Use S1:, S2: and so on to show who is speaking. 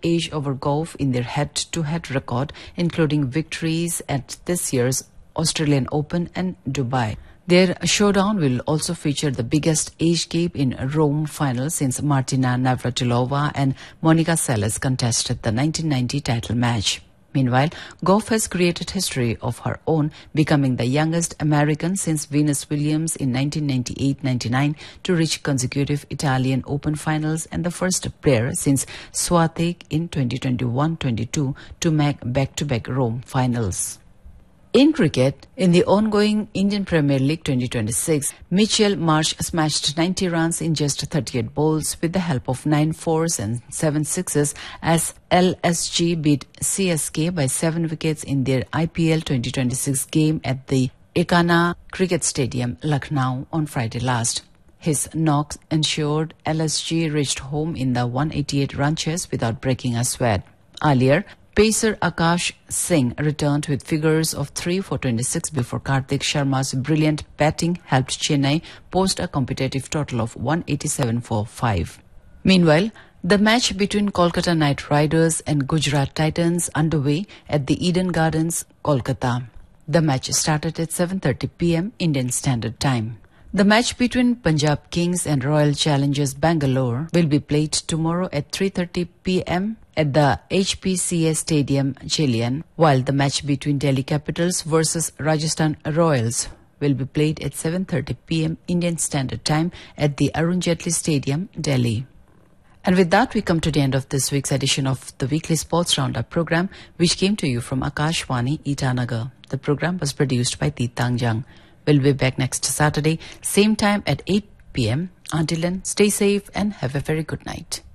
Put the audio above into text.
S1: edge over Gauff in their head-to-head record, including victories at this year's Australian Open and Dubai. Their showdown will also feature the biggest age gap in Rome final since Martina Navratilova and Monica Seles contested the 1990 title match. Meanwhile, Gauff has created history of her own, becoming the youngest American since Venus Williams in 1998-99 to reach consecutive Italian Open finals and the first player since Swiatek in 2021-22 to make back-to-back Rome finals. In cricket, in the ongoing Indian Premier League 2026, Mitchell Marsh smashed 90 runs in just 38 balls with the help of 9 fours and 7 sixes as LSG beat CSK by 7 wickets in their IPL 2026 game at the Ekana Cricket Stadium, Lucknow on Friday last. His knocks ensured LSG reached home in the 188-run chase without breaking a sweat. Earlier, pacer Akash Singh returned with figures of 3 for 26 before Karthik Sharma's brilliant batting helped Chennai post a competitive total of 187 for 5. Meanwhile, the match between Kolkata Knight Riders and Gujarat Titans underway at the Eden Gardens, Kolkata. The match started at 7:30 p.m. Indian Standard Time. The match between Punjab Kings and Royal Challengers Bangalore will be played tomorrow at 3:30 p.m. at the HPCA Stadium, Chilean, while the match between Delhi Capitals versus Rajasthan Royals will be played at 7:30 p.m. Indian Standard Time at the Arun Jaitley Stadium, Delhi. And with that, we come to the end of this week's edition of the Weekly Sports Roundup program, which came to you from Akashvani, Itanagar. The program was produced by Titang Jang. We'll be back next Saturday, same time at 8 p.m. Until then, stay safe and have a very good night.